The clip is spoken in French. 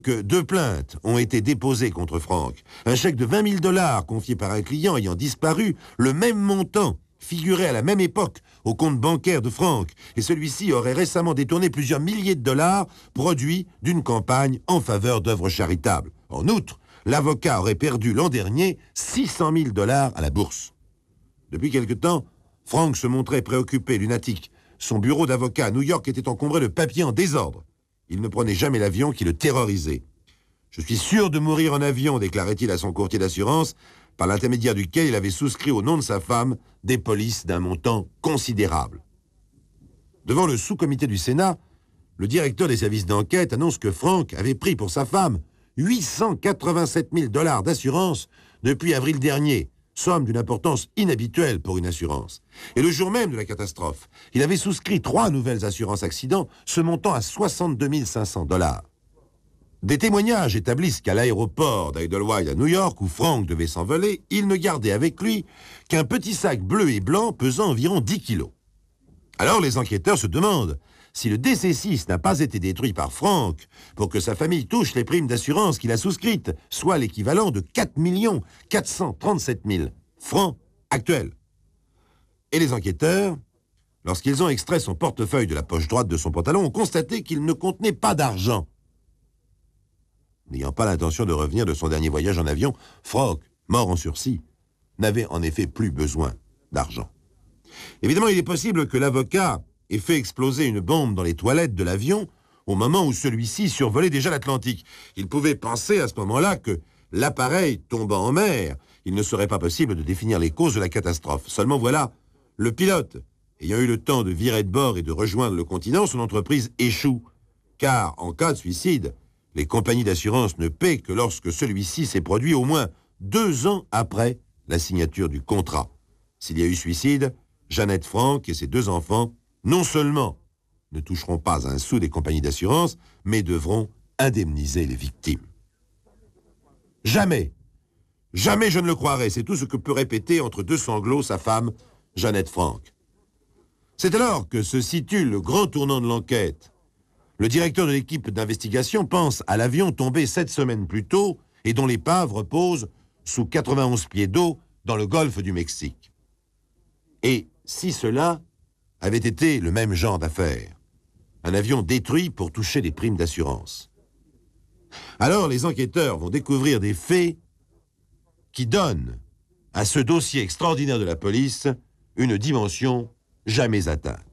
que 2 plaintes ont été déposées contre Frank. Un chèque de 20 000 $ confié par un client ayant disparu, le même montant figurait à la même époque au compte bancaire de Frank, et celui-ci aurait récemment détourné plusieurs milliers de dollars produits d'une campagne en faveur d'œuvres charitables. En outre, l'avocat aurait perdu l'an dernier 600 000 $ à la bourse. Depuis quelque temps, Frank se montrait préoccupé, lunatique. Son bureau d'avocat à New York était encombré de papiers en désordre. Il ne prenait jamais l'avion qui le terrorisait. « Je suis sûr de mourir en avion », déclarait-il à son courtier d'assurance, par l'intermédiaire duquel il avait souscrit au nom de sa femme des polices d'un montant considérable. Devant le sous-comité du Sénat, le directeur des services d'enquête annonce que Frank avait pris pour sa femme 887 000 $ d'assurance depuis avril dernier, somme d'une importance inhabituelle pour une assurance. Et le jour même de la catastrophe, il avait souscrit 3 nouvelles assurances accidents, se montant à 62 500 $. Des témoignages établissent qu'à l'aéroport d'Idlewild à New York, où Frank devait s'envoler, il ne gardait avec lui qu'un petit sac bleu et blanc pesant environ 10 kilos. Alors les enquêteurs se demandent si le DC-6 n'a pas été détruit par Frank pour que sa famille touche les primes d'assurance qu'il a souscrites, soit l'équivalent de 4 437 000 francs actuels. Et les enquêteurs, lorsqu'ils ont extrait son portefeuille de la poche droite de son pantalon, ont constaté qu'il ne contenait pas d'argent. N'ayant pas l'intention de revenir de son dernier voyage en avion, Frank, mort en sursis, n'avait en effet plus besoin d'argent. Évidemment, il est possible que l'avocat ait fait exploser une bombe dans les toilettes de l'avion au moment où celui-ci survolait déjà l'Atlantique. Il pouvait penser à ce moment-là que, l'appareil tombant en mer, il ne serait pas possible de définir les causes de la catastrophe. Seulement voilà, le pilote, ayant eu le temps de virer de bord et de rejoindre le continent, son entreprise échoue. Car, en cas de suicide, les compagnies d'assurance ne paient que lorsque celui-ci s'est produit au moins 2 ans après la signature du contrat. S'il y a eu suicide, Jeannette Frank et ses 2 enfants, non seulement ne toucheront pas un sou des compagnies d'assurance, mais devront indemniser les victimes. Jamais, jamais je ne le croirais, c'est tout ce que peut répéter entre 2 sanglots sa femme, Jeannette Frank. C'est alors que se situe le grand tournant de l'enquête. Le directeur de l'équipe d'investigation pense à l'avion tombé 7 semaines plus tôt et dont l'épave repose sous 91 pieds d'eau dans le golfe du Mexique. Et si cela avait été le même genre d'affaire, un avion détruit pour toucher les primes d'assurance, alors les enquêteurs vont découvrir des faits qui donnent à ce dossier extraordinaire de la police une dimension jamais atteinte.